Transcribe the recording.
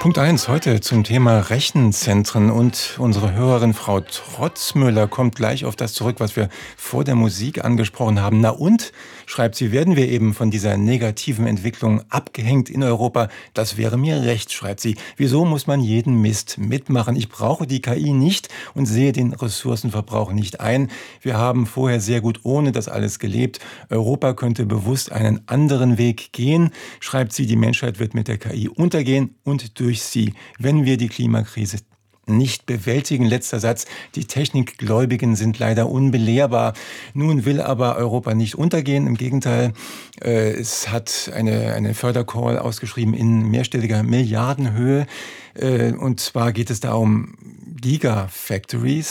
Punkt eins heute zum Thema Rechenzentren und unsere Hörerin Frau Trotzmüller kommt gleich auf das zurück, was wir vor der Musik angesprochen haben. Na und, schreibt sie, werden wir eben von dieser negativen Entwicklung abgehängt in Europa? Das wäre mir recht, schreibt sie. Wieso muss man jeden Mist mitmachen? Ich brauche die KI nicht und sehe den Ressourcenverbrauch nicht ein. Wir haben vorher sehr gut ohne das alles gelebt. Europa könnte bewusst einen anderen Weg gehen, schreibt sie. Die Menschheit wird mit der KI untergehen und durch sie, wenn wir die Klimakrise nicht bewältigen. Letzter Satz. Die Technikgläubigen sind leider unbelehrbar. Nun will aber Europa nicht untergehen. Im Gegenteil, es hat eine Fördercall ausgeschrieben in mehrstelliger Milliardenhöhe. Und zwar geht es da um Gigafactories.